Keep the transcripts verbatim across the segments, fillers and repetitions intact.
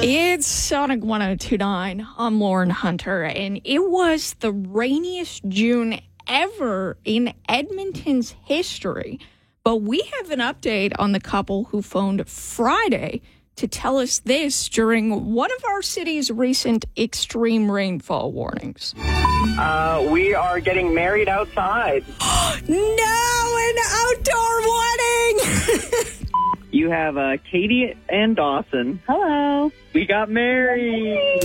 It's Sonic one oh two point nine. I'm Lauren Hunter, and it was the rainiest June ever in Edmonton's history. But we have an update on the couple who phoned Friday to tell us this during one of our city's recent extreme rainfall warnings. Uh, we are getting married outside. No, an outdoor wedding! You have uh, Katie and Dawson. Hello. We got married.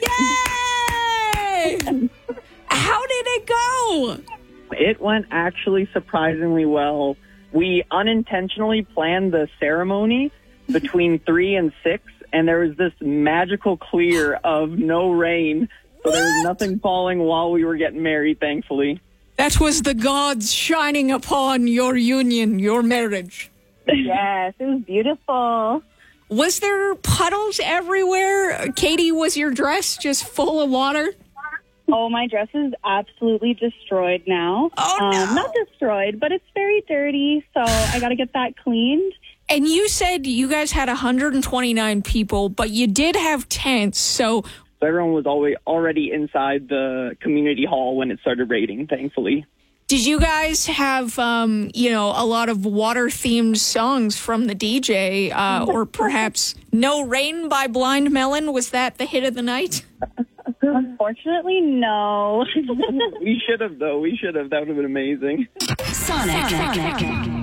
Yay! How did it go? It went actually surprisingly well. We unintentionally planned the ceremony between three and six, and there was this magical clear of no rain. So there was nothing falling while we were getting married, thankfully. That was the gods shining upon your union, your marriage. Yes, it was beautiful. Was there puddles everywhere? Katie, was your dress just full of water? Oh, my dress is absolutely destroyed now. Oh, no. Um, not destroyed, but it's very dirty, so I got to get that cleaned. And you said you guys had one hundred twenty-nine people, but you did have tents, so... So everyone was always already inside the community hall when it started raining, thankfully. Did you guys have, um, you know, a lot of water-themed songs from the D J, uh, or perhaps No Rain by Blind Melon? Was that the hit of the night? Unfortunately, no. We should have, though. We should have. That would have been amazing. Sonic. Sonic.